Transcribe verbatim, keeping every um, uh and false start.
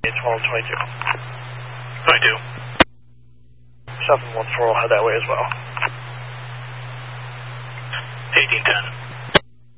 twelve twenty-two. twenty-two. seven one four will head that way as well. eighteen ten.